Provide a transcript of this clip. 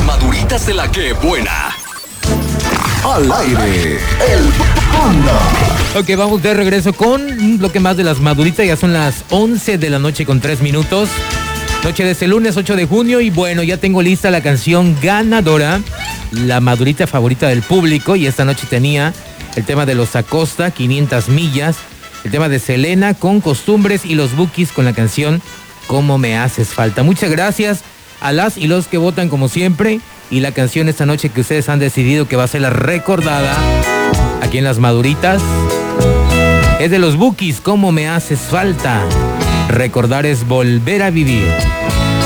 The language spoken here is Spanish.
Maduritas de la que buena. Al aire, el Panda. Ok, vamos de regreso con un bloque más de las Maduritas. Ya son las 11 de la noche con 3 minutos. Noche de este lunes 8 de junio. Y bueno, ya tengo lista la canción ganadora, la Madurita favorita del público. Y esta noche tenía el tema de los Acosta, 500 millas. El tema de Selena con Costumbres y los Bukis con la canción Cómo me haces falta. Muchas gracias a las y los que votan como siempre. Y la canción esta noche que ustedes han decidido que va a ser la recordada aquí en las Maduritas es de los Bukis, Cómo me haces falta. Recordar es volver a vivir.